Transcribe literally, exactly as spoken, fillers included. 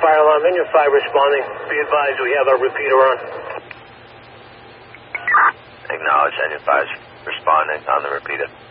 fire alarm. Engine five responding. Be advised, we have our repeater on. Acknowledge, engine five responding on the repeater.